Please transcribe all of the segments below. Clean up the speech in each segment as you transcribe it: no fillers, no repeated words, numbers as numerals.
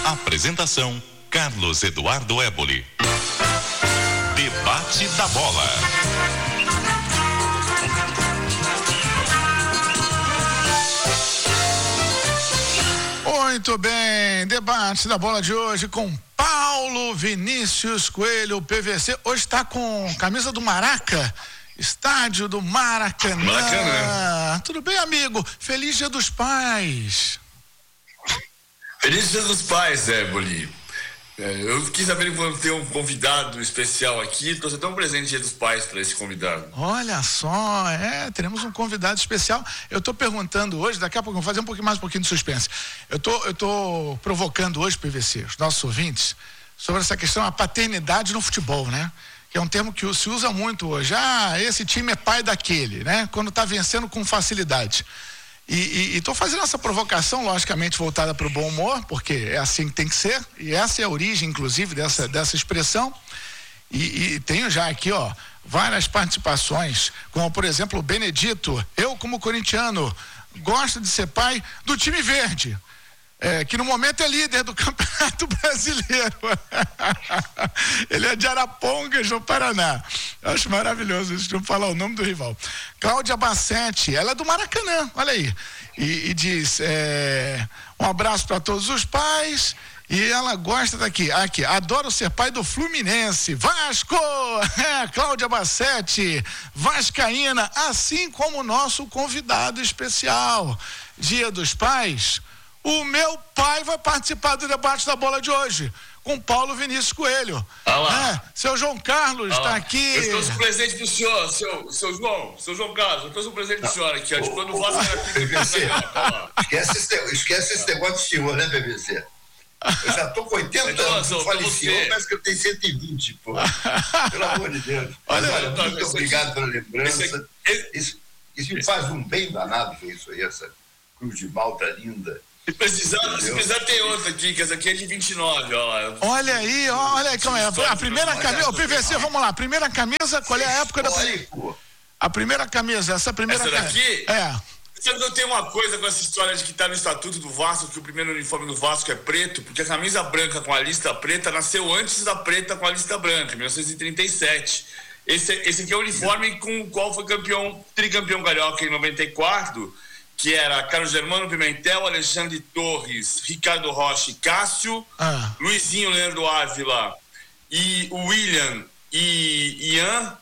Apresentação: Carlos Eduardo Éboli. Debate da Bola. Muito bem, debate da bola de hoje com Paulo Vinícius Coelho, PVC. Hoje está com camisa do Maraca, estádio do Maracanã. Tudo bem, amigo? Feliz Dia dos Pais. Feliz Dia dos Pais, Éboli. Eu quis saber quando ter um convidado especial aqui, trouxe até um presente Dia dos Pais para esse convidado. Olha só, teremos um convidado especial. Eu estou perguntando hoje, daqui a pouco, vou fazer um pouquinho de suspense. Eu tô provocando hoje, PVC, os nossos ouvintes, sobre essa questão da paternidade no futebol, né? Que é um termo que se usa muito hoje. Esse time é pai daquele, né? Quando está vencendo com facilidade. E estou fazendo essa provocação, logicamente, voltada para o bom humor, porque é assim que tem que ser, e essa é a origem, inclusive, dessa expressão. E tenho já aqui, várias participações, como, por exemplo, o Benedito. Eu, como corintiano, gosto de ser pai do time verde, que no momento é líder do Campeonato Brasileiro. Ele é de Arapongas, no Paraná. Eu acho maravilhoso isso, não falar o nome do rival. Cláudia Bassetti, ela é do Maracanã, olha aí. E diz, um abraço para todos os pais. E ela gosta daqui, adoro ser pai do Fluminense. Vasco! Cláudia Bassetti, vascaína, assim como o nosso convidado especial. Dia dos Pais. O meu pai vai participar do debate da bola de hoje, com Paulo Vinícius Coelho. Seu João Carlos está aqui. Eu trouxe um presente pro senhor, seu João Carlos, eu trouxe um presente pro senhor aqui, de quando o Vasco era aqui. PVC, esquece esse negócio de senhor, né, PVC? Eu já tô com 80 anos, eu falei senhor, parece que eu tenho 120, pô. Pelo amor de Deus. Olha, muito obrigado pela lembrança. Isso me faz um bem danado ver isso aí, essa cruz de malta linda. Se precisar tem outra aqui, que essa aqui é de 29, ó. Olha aí, como é. A primeira camisa, PVC, vamos lá. A primeira camisa, qual é a época da... A primeira camisa, essa daqui? Eu tenho uma coisa com essa história de que tá no Estatuto do Vasco, que o primeiro uniforme do Vasco é preto, porque a camisa branca com a lista preta nasceu antes da preta com a lista branca, em 1937. Esse aqui é o uniforme com o qual foi tricampeão carioca em 94, que era Carlos Germano Pimentel, Alexandre Torres, Ricardo Rocha e Cássio, Luizinho Leandro Ávila e o William e Ian,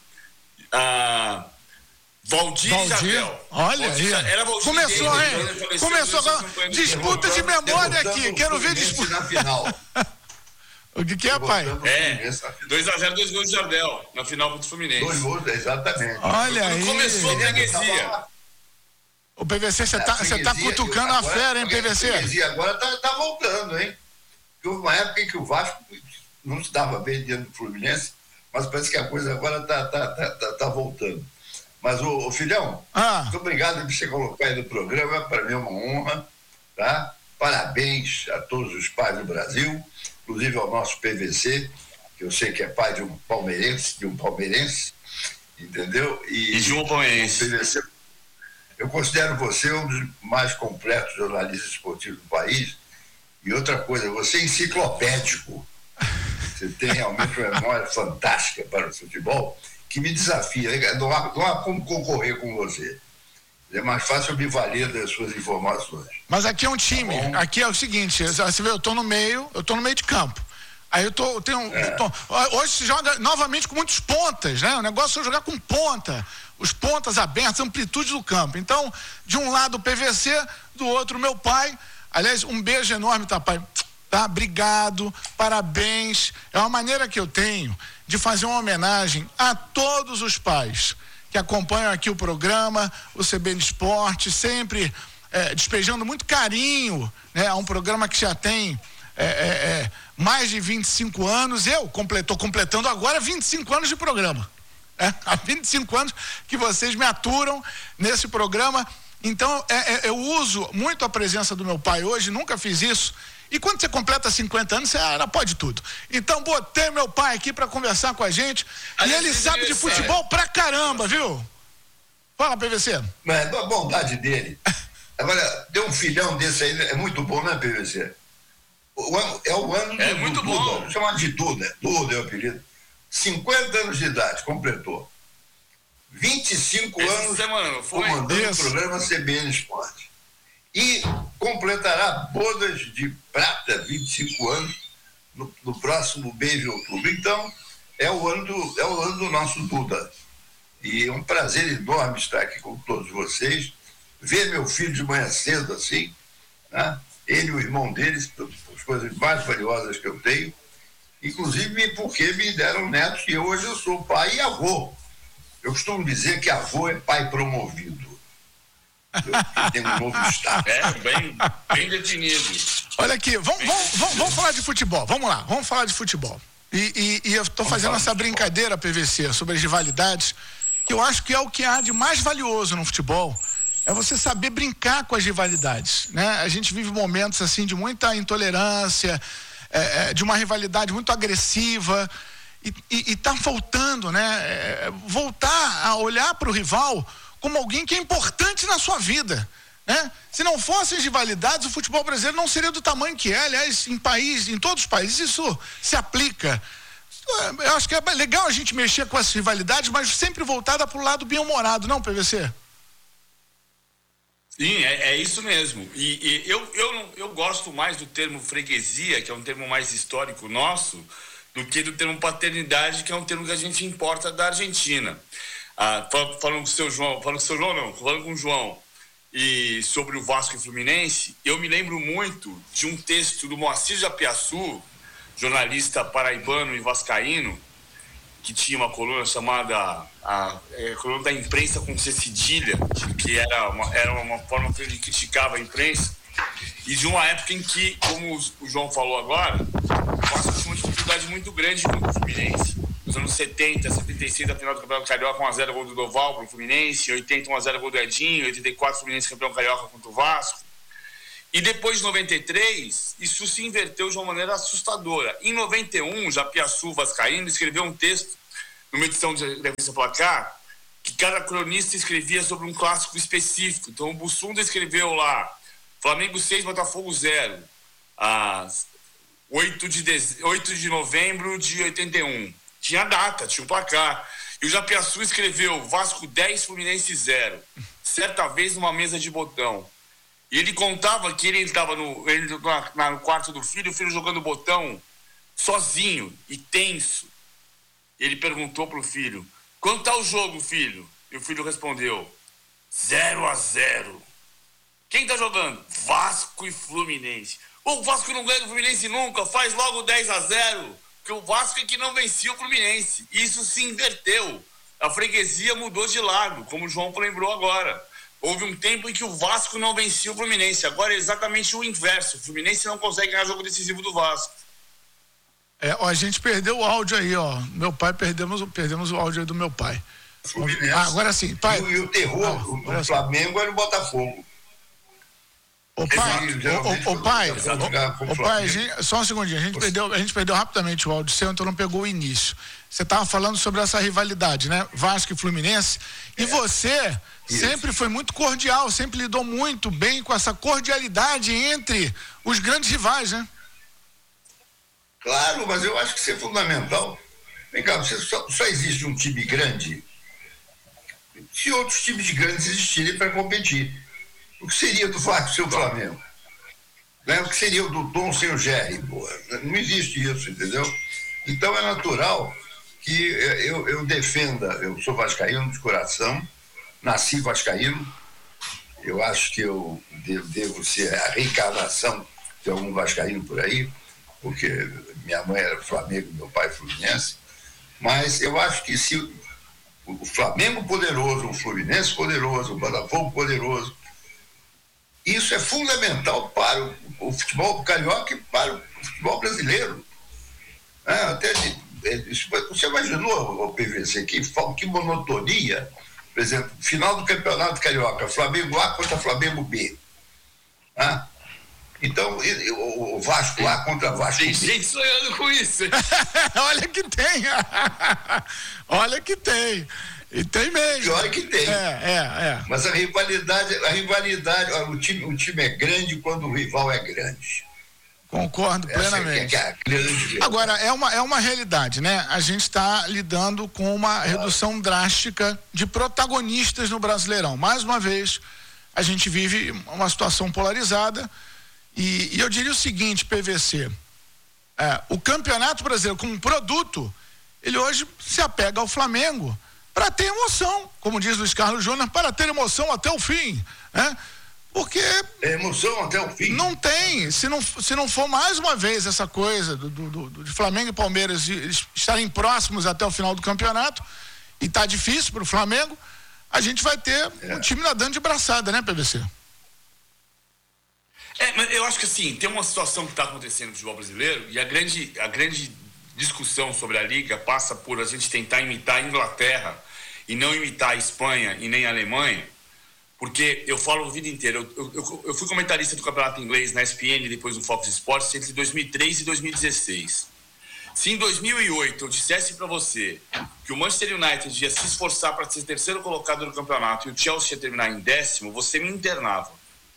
Valdir e Jardel. Olha aí. Começou, hein? Começou agora. Disputa de memória aqui. Quero ver disputa. Na final. O que é, pai? 2-0, 2 gols de Jardel, na final contra o Fluminense. 2 gols, exatamente. Olha aí. Começou a freguesia. O PVC, você tá cutucando a fera, hein, PVC? A freguesia agora tá voltando, hein? Porque houve uma época em que o Vasco não se dava bem diante do Fluminense, mas parece que a coisa agora tá voltando. Mas, ô filhão, muito obrigado por você colocar aí no programa, para mim é uma honra, tá? Parabéns a todos os pais do Brasil, inclusive ao nosso PVC, que eu sei que é pai de um palmeirense, entendeu? E de um palmeirense. PVC, eu considero você um dos mais completos jornalistas esportivos do país. E outra coisa, você é enciclopédico. Você tem realmente uma memória fantástica para o futebol, que me desafia. Não há como concorrer com você. É mais fácil eu me valer das suas informações. Mas aqui é um time. Aqui é o seguinte, você vê, eu tô no meio de campo. Aí hoje se joga novamente com muitos pontas, né? O negócio é jogar com ponta. Os pontas abertas, amplitude do campo. Então, de um lado o PVC, do outro o meu pai. Aliás, um beijo enorme, tá, pai? Tá? Obrigado, parabéns. É uma maneira que eu tenho de fazer uma homenagem a todos os pais que acompanham aqui o programa, o CBN Esporte, sempre despejando muito carinho, né? A um programa que já tem mais de 25 anos. Tô completando agora 25 anos de programa. Há 25 anos que vocês me aturam nesse programa. Então, eu uso muito a presença do meu pai hoje, nunca fiz isso. E quando você completa 50 anos, você pode tudo. Então, botei meu pai aqui para conversar com a gente. E ele sabe de futebol pra caramba, viu? Fala, PVC. Mas é da bondade dele. Agora, ter um filhão desse aí é muito bom, né, PVC? É o ano do muito Duda. Bom. Chamado de Duda. Duda é o apelido. 50 anos de idade, completou. 25 anos comandando o programa CBN Esporte. E completará bodas de prata, 25 anos, no próximo mês de outubro. Então, é o ano do nosso Duda. E é um prazer enorme estar aqui com todos vocês, ver meu filho de manhã cedo assim, né? Ele e o irmão deles, as coisas mais valiosas que eu tenho, inclusive porque me deram netos e hoje eu sou pai e avô. Eu costumo dizer que avô é pai promovido. Eu tenho um novo estado. Bem definido. Olha aqui, vamos falar de futebol. Vamos lá, vamos falar de futebol. E eu estou fazendo essa brincadeira, PVC, sobre as rivalidades, que eu acho que é o que há de mais valioso no futebol. É você saber brincar com as rivalidades, né? A gente vive momentos assim de muita intolerância, de uma rivalidade muito agressiva, e tá faltando, né? Voltar a olhar para o rival como alguém que é importante na sua vida, né? Se não fossem rivalidades, o futebol brasileiro não seria do tamanho que é. Aliás, em todos os países isso se aplica. Eu acho que é legal a gente mexer com essas rivalidades, mas sempre voltada para o lado bem-humorado, não, PVC? Sim, é isso mesmo. E eu gosto mais do termo freguesia, que é um termo mais histórico nosso, do que do termo paternidade, que é um termo que a gente importa da Argentina. Falando com o João e sobre o Vasco e Fluminense, eu me lembro muito de um texto do Moacir Japiaçu, jornalista paraibano e vascaíno, que tinha uma coluna chamada coluna da imprensa com C cedilha, que era uma forma que ele criticava a imprensa, e de uma época em que, como o João falou agora, o Vasco tinha uma dificuldade muito grande com o Fluminense. Nos anos 70, 76, a final do Campeonato Carioca, 1x0 gol do Doval para o Fluminense, 80, 1x0 gol do Edinho, 84, Fluminense campeão carioca contra o Vasco. E depois de 93, isso se inverteu de uma maneira assustadora. Em 91, Japiaçu vascaíno escreveu um texto numa edição da revista Placar, que cada cronista escrevia sobre um clássico específico. Então o Bussunda escreveu lá, Flamengo 6, Botafogo 0, 8 de novembro de 81. Tinha data, tinha um placar. E o Japiaçu escreveu Vasco 10, Fluminense 0. Certa vez numa mesa de botão. E ele contava que ele estava no quarto do filho, o filho jogando botão sozinho e tenso. Ele perguntou pro filho, quanto tá o jogo, filho? E o filho respondeu, 0-0. Quem tá jogando? Vasco e Fluminense. O Vasco não ganha do Fluminense nunca, faz logo 10-0. Porque o Vasco é que não vencia o Fluminense. Isso se inverteu. A freguesia mudou de lado, como o João lembrou agora. Houve um tempo em que o Vasco não vencia o Fluminense. Agora é exatamente o inverso. O Fluminense não consegue ganhar jogo decisivo do Vasco. A gente perdeu o áudio aí, ó. Meu pai, perdemos o áudio aí do meu pai. Fluminense. Agora sim, pai. E o terror do Flamengo era o Botafogo. Ô pai, só um segundinho, a gente perdeu rapidamente o áudio seu, então não pegou o início. Você estava falando sobre essa rivalidade, né? Vasco e Fluminense. E você sempre foi muito cordial, sempre lidou muito bem com essa cordialidade entre os grandes rivais, né? Claro, mas eu acho que isso é fundamental. Vem cá, só existe um time grande se outros times grandes existirem para competir. O que seria do Vasco sem o Flamengo? Né? O que seria do Tom sem o Jerry? Não existe isso, entendeu? Então é natural que eu defenda, eu sou vascaíno de coração, nasci vascaíno, eu acho que eu devo ser a reencarnação de algum vascaíno por aí, porque minha mãe era Flamengo, meu pai Fluminense, mas eu acho que se o Flamengo poderoso, o Fluminense poderoso, o Botafogo poderoso, isso é fundamental para o futebol carioca e para o futebol brasileiro. Você imaginou, o PVC, que monotonia, por exemplo, final do Campeonato Carioca, Flamengo A contra Flamengo B. Então, o Vasco A contra Vasco B. Tem gente sonhando com isso. Olha que tem. Olha que tem. E tem mesmo. Pior que tem. Mas a rivalidade, o time é grande quando o rival é grande. Concordo plenamente. Agora, é uma realidade, né? A gente está lidando com uma redução drástica de protagonistas no Brasileirão. Mais uma vez, a gente vive uma situação polarizada e eu diria o seguinte, PVC, o Campeonato Brasileiro como produto, ele hoje se apega ao Flamengo para ter emoção, como diz Luiz Carlos Júnior, para ter emoção até o fim, né? Porque emoção até o fim. Não tem, se não for mais uma vez essa coisa de Flamengo e Palmeiras eles estarem próximos até o final do campeonato, e tá difícil pro Flamengo, a gente vai ter um time nadando de braçada, né, PVC? Mas eu acho que assim, tem uma situação que está acontecendo no futebol brasileiro, e a grande discussão sobre a Liga passa por a gente tentar imitar a Inglaterra e não imitar a Espanha e nem a Alemanha. Porque eu falo a vida inteira, eu fui comentarista do campeonato inglês na ESPN e depois no Fox Sports entre 2003 e 2016. Se em 2008 eu dissesse para você que o Manchester United ia se esforçar para ser terceiro colocado no campeonato e o Chelsea ia terminar em 10º, você me internava.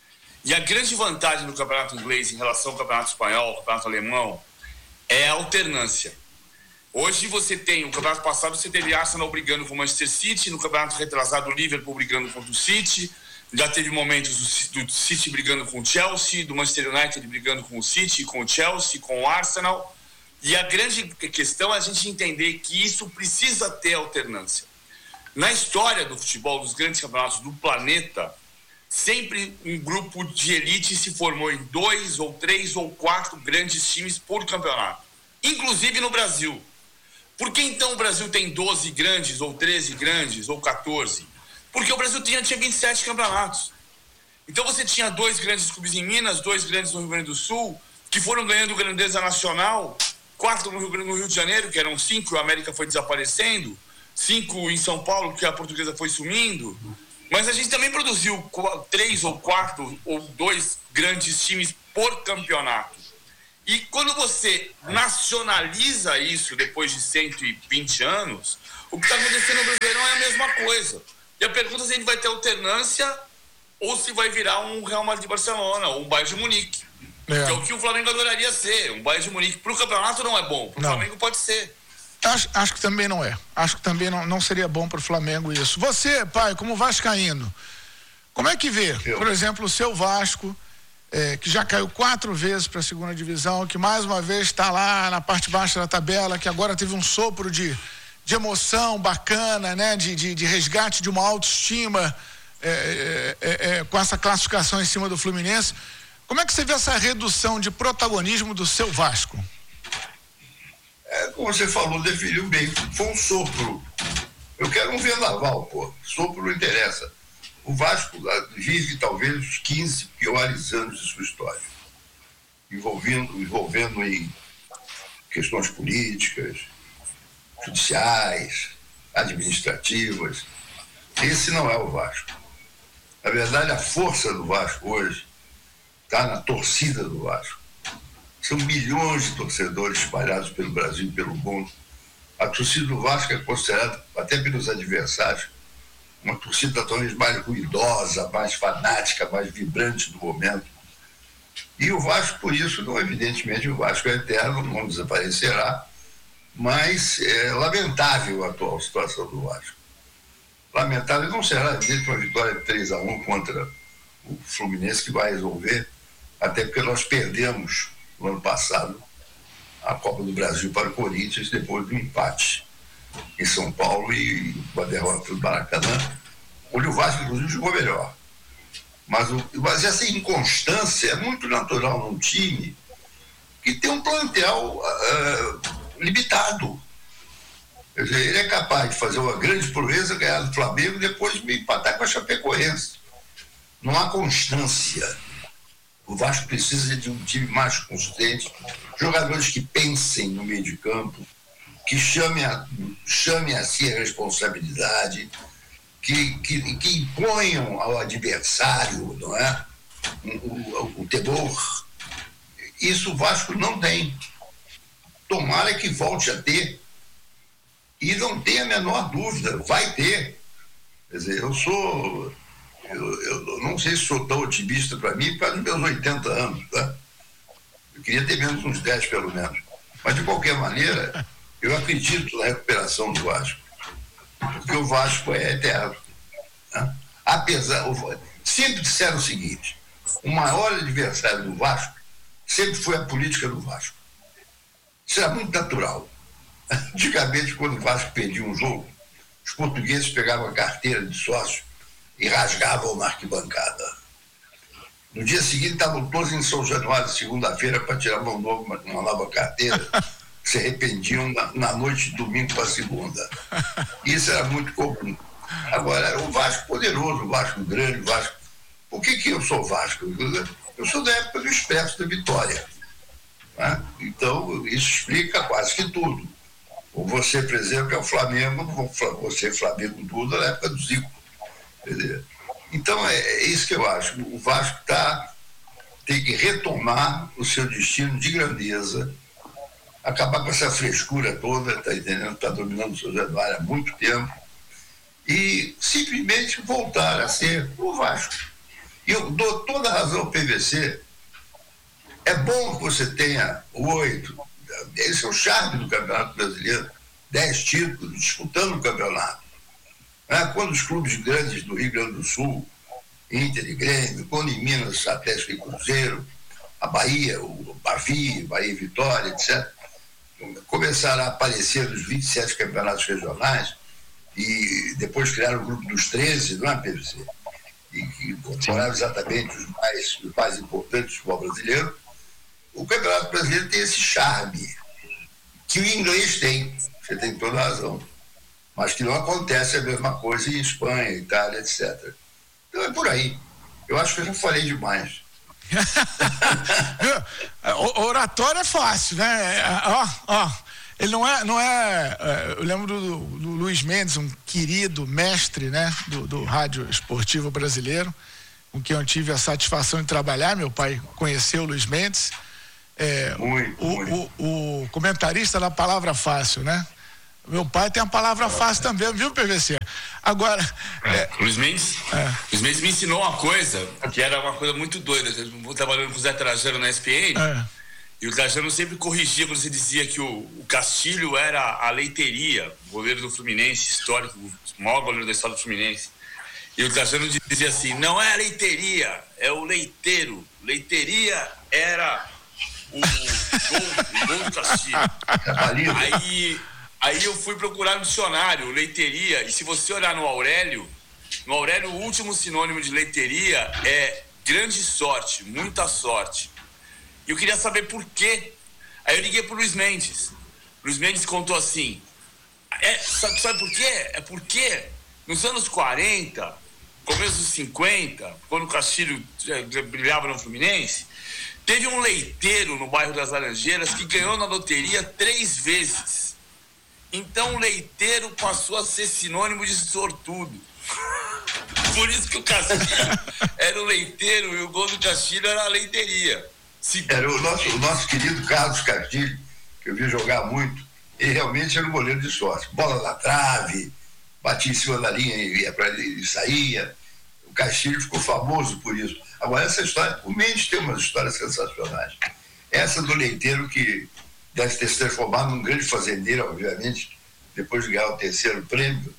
E a grande vantagem do campeonato inglês em relação ao campeonato espanhol, ao campeonato alemão, é a alternância. Hoje você tem, no campeonato passado você teve Arsenal brigando com o Manchester City, no campeonato retrasado o Liverpool brigando contra o City, já teve momentos do City brigando com o Chelsea, do Manchester United brigando com o City, com o Chelsea, com o Arsenal, e a grande questão é a gente entender que isso precisa ter alternância. Na história do futebol, dos grandes campeonatos do planeta, sempre um grupo de elite se formou em 2 ou 3 ou 4 grandes times por campeonato, inclusive no Brasil. Por que então o Brasil tem 12 grandes, ou 13 grandes, ou 14? Porque o Brasil tinha 27 campeonatos. Então você tinha 2 grandes clubes em Minas, 2 grandes no Rio Grande do Sul, que foram ganhando grandeza nacional, 4 no Rio de Janeiro, que eram 5, a América foi desaparecendo, 5 em São Paulo, que a Portuguesa foi sumindo. Mas a gente também produziu 3 ou 4 ou 2 grandes times por campeonato. E quando você nacionaliza isso depois de 120 anos, o que está acontecendo no Brasileirão é a mesma coisa. E a pergunta é se a gente vai ter alternância ou se vai virar um Real Madrid de Barcelona ou um Bayern de Munique. Que é o que o Flamengo adoraria ser. Um Bayern de Munique para o campeonato não é bom, para o Flamengo pode ser. Acho que também não é. Acho que também não seria bom para o Flamengo isso. Você, pai, como vascaíno, como é que vê, por exemplo, o seu Vasco, que já caiu 4 vezes para a segunda divisão, que mais uma vez está lá na parte baixa da tabela, que agora teve um sopro de emoção bacana, né? De resgate de uma autoestima com essa classificação em cima do Fluminense. Como é que você vê essa redução de protagonismo do seu Vasco? Como você falou, definiu bem, foi um sopro. Eu quero um vendaval, pô. Sopro não interessa. O Vasco vive talvez os 15 piores anos de sua história, envolvendo em questões políticas, judiciais, administrativas. Esse não é o Vasco. Na verdade, a força do Vasco hoje está na torcida do Vasco. São milhões de torcedores espalhados pelo Brasil e pelo mundo. A torcida do Vasco é considerada, até pelos adversários, uma torcida talvez mais ruidosa, mais fanática, mais vibrante do momento. E o Vasco, por isso, não, evidentemente, o Vasco é eterno, não desaparecerá, mas é lamentável a atual situação do Vasco. Lamentável não será, evidente, uma vitória de 3-1 contra o Fluminense que vai resolver, até porque nós perdemos no ano passado a Copa do Brasil para o Corinthians depois do empate em São Paulo e uma derrota do Maracanã, onde o Vasco inclusive jogou melhor. Mas essa inconstância é muito natural num time que tem um plantel limitado. Quer dizer, ele é capaz de fazer uma grande proeza, ganhar do Flamengo e depois me empatar com a Chapecoense. Não há constância. O Vasco precisa de um time mais consistente, jogadores que pensem no meio de campo, que chamem a si a responsabilidade, que imponham ao adversário, não é? o temor. Isso o Vasco não tem. Tomara que volte a ter. E não tem a menor dúvida, vai ter. Quer dizer, eu não sei se sou tão otimista para mim por causa dos meus 80 anos, tá? Eu queria ter menos uns 10 pelo menos. Mas, de qualquer maneira, eu acredito na recuperação do Vasco. Porque o Vasco é eterno. Né? Sempre disseram o seguinte: o maior adversário do Vasco sempre foi a política do Vasco. Isso era muito natural. Antigamente, quando o Vasco perdia um jogo, os portugueses pegavam a carteira de sócio e rasgavam na arquibancada. No dia seguinte, estavam todos em São Januário, segunda-feira, para tirar uma nova carteira. Se arrependiam na noite de domingo para segunda. Isso era muito comum. Agora, o Vasco poderoso, o Vasco grande, o Vasco... Por que eu sou Vasco? Eu sou da época do Expresso da Vitória. Né? Então, isso explica quase que tudo. Você, por exemplo, é o Flamengo, você Flamengo tudo na época do Zico. Entendeu? Então, é isso que eu acho. O Vasco tem que retomar o seu destino de grandeza, acabar com essa frescura toda, está entendendo? Está dominando o São Januário há muito tempo, e simplesmente voltar a ser o Vasco. E eu dou toda a razão ao PVC. É bom que você tenha 8, esse é o charme do Campeonato Brasileiro, 10 títulos disputando o campeonato. Quando os clubes grandes do Rio Grande do Sul, Inter e Grêmio, quando em Minas, Atlético e Cruzeiro, a Bahia, o Bavi, Bahia e Vitória, etc., começaram a aparecer nos 27 campeonatos regionais e depois criaram o grupo dos 13, não é, PVC? E que incorporaram exatamente os mais importantes do futebol brasileiro. O Campeonato Brasileiro tem esse charme que o inglês tem, você tem toda a razão, mas que não acontece a mesma coisa em Espanha, Itália, etc. Então é por aí. Eu acho que eu já falei demais. Oratório é fácil, né? Ele não é eu lembro do Luiz Mendes, um querido mestre, né, do rádio esportivo brasileiro, com quem eu tive a satisfação de trabalhar. Meu pai conheceu o Luiz Mendes, o comentarista da palavra fácil, né? Meu pai tem a palavra fácil também, viu, PVC? Agora... Luiz Mendes me ensinou uma coisa, que era uma coisa muito doida. Eu trabalhando com o Zé Trajano na ESPN, e o Trajano sempre corrigia quando você dizia que o Castilho era a leiteria, goleiro do Fluminense, histórico, o maior goleiro da história do Fluminense. E o Trajano dizia assim: não é a leiteria, é o leiteiro. Leiteria era o gol do Castilho. Aí eu fui procurar no dicionário, leiteria, e se você olhar no Aurélio, o último sinônimo de leiteria é grande sorte, muita sorte. E eu queria saber por quê. Aí eu liguei pro Luiz Mendes. Luiz Mendes contou assim: sabe por quê? É porque nos anos 40, começo dos 50, quando o Castilho brilhava no Fluminense, teve um leiteiro no bairro das Laranjeiras que ganhou na loteria 3 vezes. Então o leiteiro passou a ser sinônimo de sortudo. Por isso que o Castilho era o leiteiro e o gol do Castilho era a leiteria. Era o nosso querido Carlos Castilho, que eu vi jogar muito, ele realmente era um goleiro de sorte. Bola na trave, batia em cima da linha e saía. O Castilho ficou famoso por isso. Agora, essa história, o Mendes tem umas histórias sensacionais. Essa do leiteiro, que deve ter se transformado num grande fazendeiro, obviamente, depois de ganhar o 3º prêmio.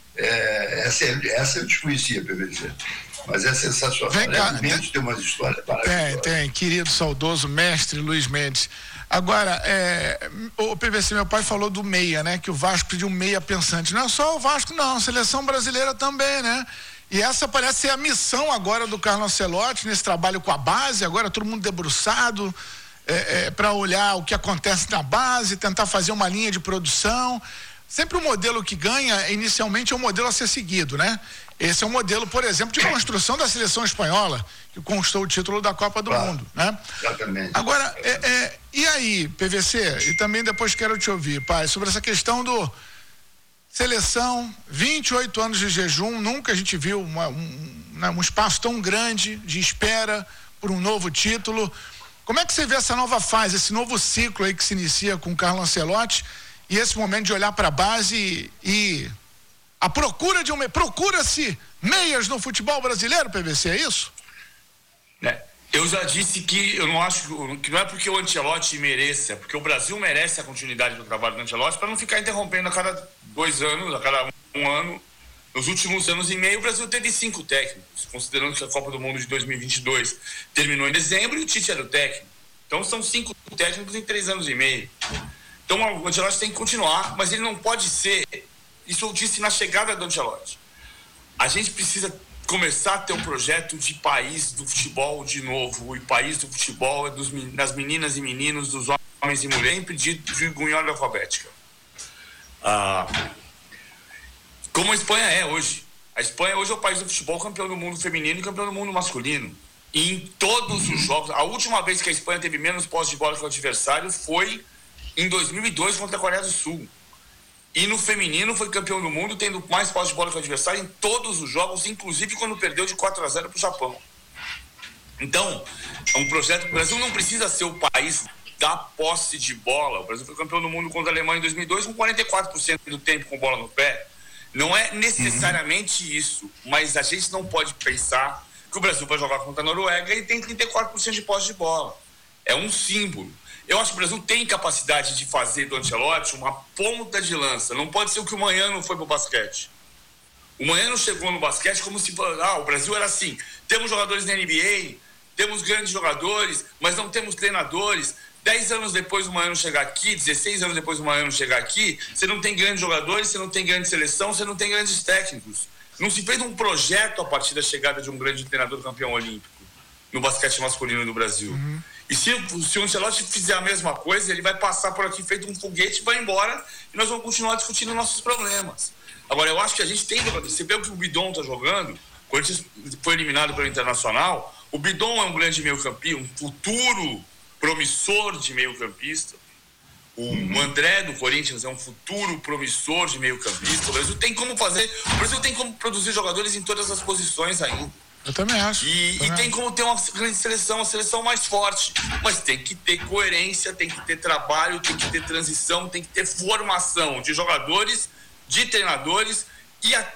Essa eu desconhecia, PVC, mas é sensacional. O Mendes tem umas histórias maravilhosas. Tem, querido, saudoso mestre Luiz Mendes. Agora, o PVC, meu pai falou do meia, né? Que o Vasco pediu um meia pensante. Não é só o Vasco, não, a seleção brasileira também, né? E essa parece ser a missão agora do Carlo Ancelotti, nesse trabalho com a base, agora todo mundo debruçado, para olhar o que acontece na base, tentar fazer uma linha de produção. Sempre o modelo que ganha, inicialmente, é o modelo a ser seguido, né? Esse é um modelo, por exemplo, de construção da seleção espanhola, que conquistou o título da Copa do Mundo, né? Exatamente. Agora, e aí, PVC, e também depois quero te ouvir, pai, sobre essa questão do seleção, 28 anos de jejum, nunca a gente viu um espaço tão grande de espera por um novo título. Como é que você vê essa nova fase, esse novo ciclo aí que se inicia com o Carlo Ancelotti e esse momento de olhar para a base e a procura de procura-se meias no futebol brasileiro, PVC, é isso? Eu já disse que eu não acho que não é porque o Ancelotti mereça, porque o Brasil merece a continuidade do trabalho do Ancelotti para não ficar interrompendo a cada 2 anos, a cada 1 ano. Nos últimos anos e meio, o Brasil teve 5 técnicos, considerando que a Copa do Mundo de 2022 terminou em dezembro e o Tite era o técnico. Então são 5 técnicos em 3 anos e meio. Então o Ancelotti tem que continuar, mas ele não pode ser, isso eu disse na chegada do Ancelotti. A gente precisa começar a ter um projeto de país do futebol de novo. E país do futebol é das meninas e meninos, dos homens e mulheres, impedido de ordem alfabética. Como a Espanha é hoje. A Espanha hoje é o país do futebol, campeão do mundo feminino e campeão do mundo masculino. E em todos os jogos, a última vez que a Espanha teve menos posse de bola que o adversário foi em 2002 contra a Coreia do Sul. E no feminino foi campeão do mundo, tendo mais posse de bola que o adversário em todos os jogos, inclusive quando perdeu de 4-0 para o Japão. Então, é um projeto que o Brasil não precisa ser o país da posse de bola. O Brasil foi campeão do mundo contra a Alemanha em 2002 com 44% do tempo com bola no pé. Não é necessariamente isso, mas a gente não pode pensar que o Brasil vai jogar contra a Noruega e tem 34% de posse de bola. É um símbolo. Eu acho que o Brasil tem capacidade de fazer do Ancelotti uma ponta de lança. Não pode ser o que o Manhano foi pro basquete. O Manhano chegou no basquete como se o Brasil era assim. Temos jogadores na NBA, temos grandes jogadores, mas não temos treinadores. 10 anos depois do Manhano chegar aqui, 16 anos depois do Manhano chegar aqui, você não tem grandes jogadores, você não tem grande seleção, você não tem grandes técnicos. Não se fez um projeto a partir da chegada de um grande treinador campeão olímpico no basquete masculino do Brasil. E se o Ancelotti fizer a mesma coisa, ele vai passar por aqui feito um foguete, vai embora e nós vamos continuar discutindo nossos problemas. Agora, eu acho que a gente tem... Você vê o que o Bidon está jogando, o Corinthians foi eliminado pelo Internacional, o Bidon é um grande meio-campista, um futuro promissor de meio-campista. O André do Corinthians é um futuro promissor de meio-campista. O Brasil tem como produzir jogadores em todas as posições ainda. Eu também acho. E tem como ter uma grande seleção, uma seleção mais forte. Mas tem que ter coerência, tem que ter trabalho, tem que ter transição, tem que ter formação de jogadores, de treinadores e